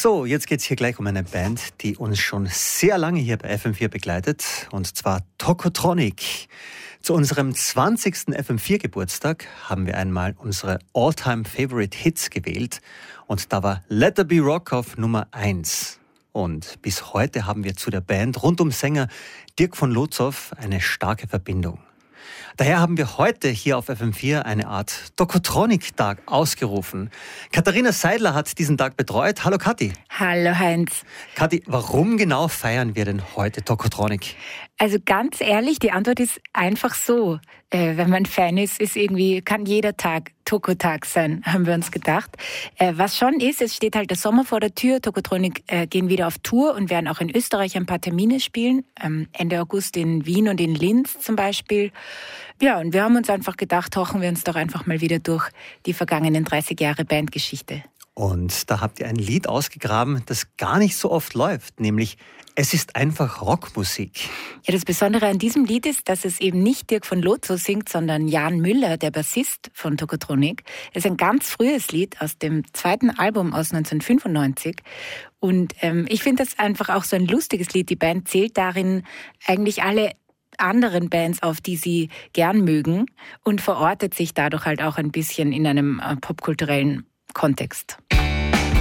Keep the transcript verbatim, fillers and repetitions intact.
So, jetzt geht's hier gleich um eine Band, die uns schon sehr lange hier bei F M vier begleitet, und zwar Tokotronic. Zu unserem zwanzigsten F M vier Geburtstag haben wir einmal unsere All-Time-Favorite-Hits gewählt und da war Let There Be Rock auf Nummer eins. Und bis heute haben wir zu der Band rund um Sänger Dirk von Lotzow eine starke Verbindung. Daher haben wir heute hier auf F M vier eine Art Tokotronic-Tag ausgerufen. Katharina Seidler hat diesen Tag betreut. Hallo Kathi. Hallo Heinz. Kathi, warum genau feiern wir denn heute Tokotronic? Also ganz ehrlich, die Antwort ist einfach so. Äh, wenn man Fan ist, ist irgendwie, kann jeder Tag Tokotag sein, haben wir uns gedacht. Äh, was schon ist, es steht halt der Sommer vor der Tür. Tokotronic äh, gehen wieder auf Tour und werden auch in Österreich ein paar Termine spielen. Ähm, Ende August in Wien und in Linz zum Beispiel. Ja, und wir haben uns einfach gedacht, tauchen wir uns doch einfach mal wieder durch die vergangenen dreißig Jahre Bandgeschichte. Und da habt ihr ein Lied ausgegraben, das gar nicht so oft läuft, nämlich Es ist einfach Rockmusik. Ja, das Besondere an diesem Lied ist, dass es eben nicht Dirk von Lotzow singt, sondern Jan Müller, der Bassist von Tokotronic. Es ist ein ganz frühes Lied aus dem zweiten Album aus neunzehnhundertfünfundneunzig. Und ähm, ich finde das einfach auch so ein lustiges Lied. Die Band zählt darin eigentlich alle anderen Bands auf, die sie gern mögen, und verortet sich dadurch halt auch ein bisschen in einem äh, popkulturellen Kontext.